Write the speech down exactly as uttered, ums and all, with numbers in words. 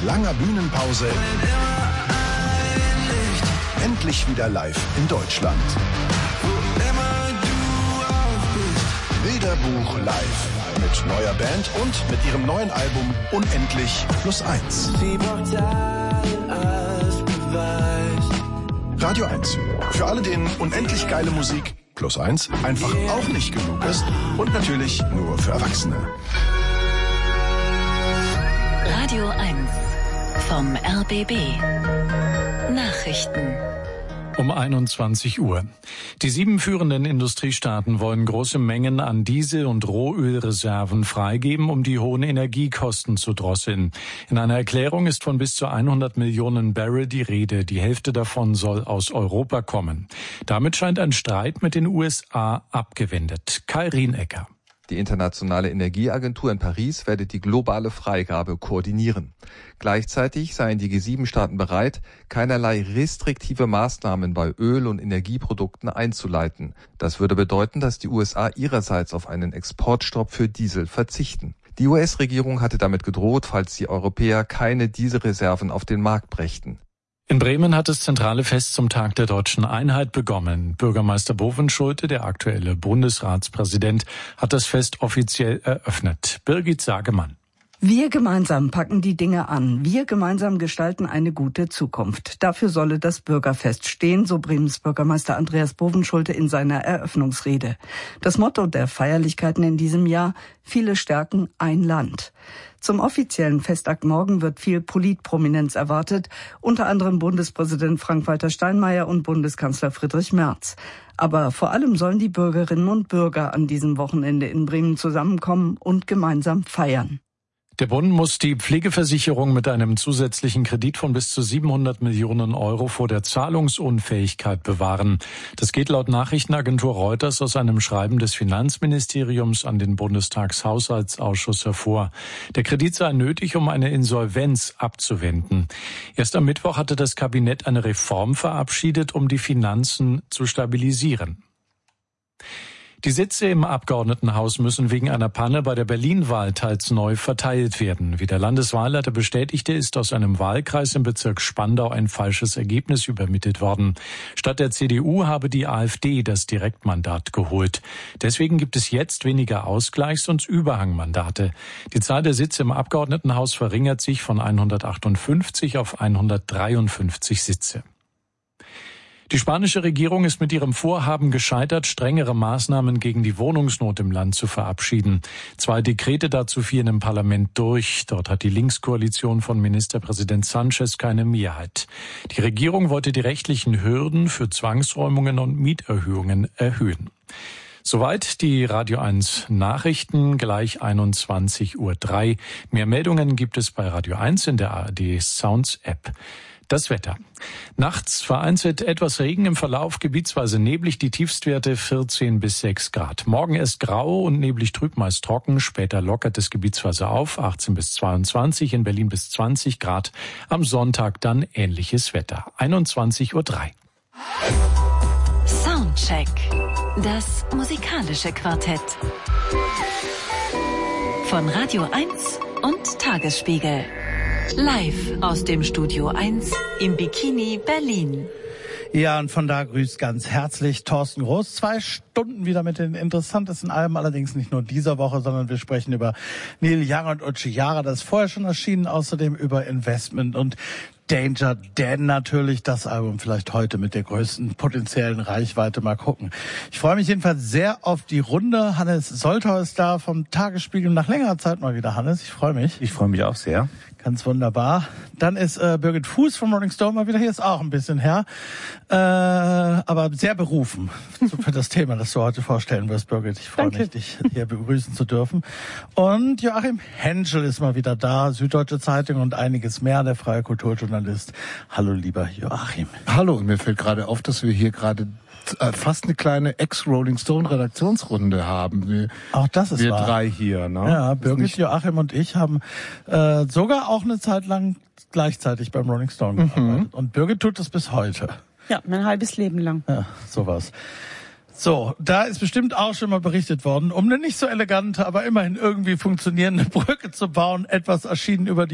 langer Bühnenpause endlich wieder live in Deutschland. Bilderbuch live mit neuer Band und mit ihrem neuen Album Unendlich plus eins. Radio eins. Für alle, denen unendlich geile Musik plus eins einfach auch nicht genug ist und natürlich nur für Erwachsene. Radio eins vom R B B. Nachrichten. Um einundzwanzig Uhr. Die sieben führenden Industriestaaten wollen große Mengen an Diesel- und Rohölreserven freigeben, um die hohen Energiekosten zu drosseln. In einer Erklärung ist von bis zu hundert Millionen Barrel die Rede. Die Hälfte davon soll aus Europa kommen. Damit scheint ein Streit mit den U S A abgewendet. Kai Rienecker. Die Internationale Energieagentur in Paris werde die globale Freigabe koordinieren. Gleichzeitig seien die G sieben Staaten bereit, keinerlei restriktive Maßnahmen bei Öl- und Energieprodukten einzuleiten. Das würde bedeuten, dass die U S A ihrerseits auf einen Exportstopp für Diesel verzichten. Die U S-Regierung hatte damit gedroht, falls die Europäer keine Dieselreserven auf den Markt brächten. In Bremen hat das zentrale Fest zum Tag der deutschen Einheit begonnen. Bürgermeister Bovenschulte, der aktuelle Bundesratspräsident, hat das Fest offiziell eröffnet. Birgit Sagemann. Wir gemeinsam packen die Dinge an. Wir gemeinsam gestalten eine gute Zukunft. Dafür solle das Bürgerfest stehen, so Bremens Bürgermeister Andreas Bovenschulte in seiner Eröffnungsrede. Das Motto der Feierlichkeiten in diesem Jahr: Viele stärken ein Land. Zum offiziellen Festakt morgen wird viel Politprominenz erwartet, unter anderem Bundespräsident Frank-Walter Steinmeier und Bundeskanzler Friedrich Merz. Aber vor allem sollen die Bürgerinnen und Bürger an diesem Wochenende in Bremen zusammenkommen und gemeinsam feiern. Der Bund muss die Pflegeversicherung mit einem zusätzlichen Kredit von bis zu siebenhundert Millionen Euro vor der Zahlungsunfähigkeit bewahren. Das geht laut Nachrichtenagentur Reuters aus einem Schreiben des Finanzministeriums an den Bundestagshaushaltsausschuss hervor. Der Kredit sei nötig, um eine Insolvenz abzuwenden. Erst am Mittwoch hatte das Kabinett eine Reform verabschiedet, um die Finanzen zu stabilisieren. Die Sitze im Abgeordnetenhaus müssen wegen einer Panne bei der Berlin-Wahl teils neu verteilt werden. Wie der Landeswahlleiter bestätigte, ist aus einem Wahlkreis im Bezirk Spandau ein falsches Ergebnis übermittelt worden. Statt der C D U habe die AfD das Direktmandat geholt. Deswegen gibt es jetzt weniger Ausgleichs- und Überhangmandate. Die Zahl der Sitze im Abgeordnetenhaus verringert sich von hundertachtundfünfzig auf hundertdreiundfünfzig Sitze. Die spanische Regierung ist mit ihrem Vorhaben gescheitert, strengere Maßnahmen gegen die Wohnungsnot im Land zu verabschieden. Zwei Dekrete dazu fielen im Parlament durch. Dort hat die Linkskoalition von Ministerpräsident Sanchez keine Mehrheit. Die Regierung wollte die rechtlichen Hürden für Zwangsräumungen und Mieterhöhungen erhöhen. Soweit die Radio eins Nachrichten, gleich einundzwanzig Uhr drei. Mehr Meldungen gibt es bei Radio eins in der A R D Sounds App. Das Wetter. Nachts vereinzelt etwas Regen, im Verlauf gebietsweise neblig, die Tiefstwerte vierzehn bis sechs Grad. Morgen ist grau und neblig trüb, meist trocken, später lockert es gebietsweise auf, achtzehn bis zweiundzwanzig, in Berlin bis zwanzig Grad. Am Sonntag dann ähnliches Wetter, einundzwanzig Uhr drei. Soundcheck, das musikalische Quartett. Von Radio eins und Tagesspiegel. Live aus dem Studio eins im Bikini Berlin. Ja, und von da grüßt ganz herzlich Thorsten Groß. Zwei Stunden wieder mit den interessantesten Alben, allerdings nicht nur dieser Woche, sondern wir sprechen über Neil Young und Uche Yara, das ist vorher schon erschienen, außerdem über Investment und Danger Dan natürlich, das Album vielleicht heute mit der größten potenziellen Reichweite. Mal gucken. Ich freue mich jedenfalls sehr auf die Runde. Hannes Soltau ist da vom Tagesspiegel. Nach längerer Zeit mal wieder, Hannes. Ich freue mich. Ich freue mich auch sehr. Ganz wunderbar. Dann ist äh, Birgit Fuß vom Rolling Stone mal wieder hier. Ist auch ein bisschen her. Äh, aber sehr berufen für das Thema, das du heute vorstellen wirst, Birgit. Ich freue mich, dich hier begrüßen zu dürfen. Und Joachim Henschel ist mal wieder da. Süddeutsche Zeitung und einiges mehr. Der freie Kulturjournalist. Hallo, lieber Joachim. Hallo. Und mir fällt gerade auf, dass wir hier gerade fast eine kleine Ex-Rolling Stone Redaktionsrunde haben. Wir, auch das ist wir wahr. drei hier, ne? Ja, Birgit, Joachim und ich haben äh, sogar auch eine Zeit lang gleichzeitig beim Rolling Stone gearbeitet. Mhm. Und Birgit tut das bis heute. Ja, mein halbes Leben lang. Ja, sowas. So, da ist bestimmt auch schon mal berichtet worden, um eine nicht so elegante, aber immerhin irgendwie funktionierende Brücke zu bauen, etwas erschienen über die